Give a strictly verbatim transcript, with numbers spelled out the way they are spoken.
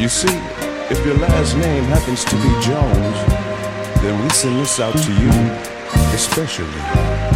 You see, if your last name happens to be Jones, then we send this out to you especially.